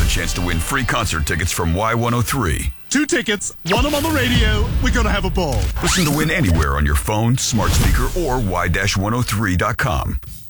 a chance to win free concert tickets from Y103. 2 tickets, 1 of them on the radio. We're going to have a ball. Listen to Win anywhere on your phone, smart speaker, or Y-103.com.